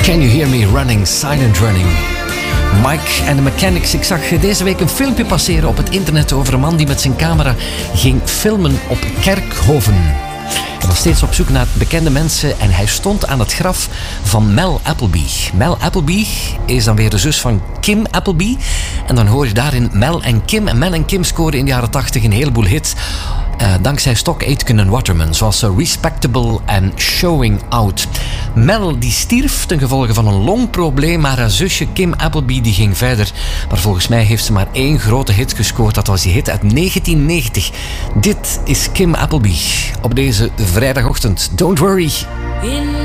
Can You Hear Me Running, Silent Running. Mike and the Mechanics. Ik zag deze week een filmpje passeren op het internet over een man die met zijn camera ging filmen op Kerkhoven. Hij was steeds op zoek naar bekende mensen en hij stond aan het graf van Mel Appleby. Mel Appleby is dan weer de zus van Kim Appleby. En dan hoor je daarin Mel en Kim. En Mel en Kim scoren in de jaren 80 een heleboel hits. Dankzij Stock Aitken en Waterman, zoals Respectable en Showing Out. Mel die stierf ten gevolge van een longprobleem, maar haar zusje Kim Appleby die ging verder. Maar volgens mij heeft ze maar één grote hit gescoord. Dat was die hit uit 1990. Dit is Kim Appleby op deze vrijdagochtend. Don't worry.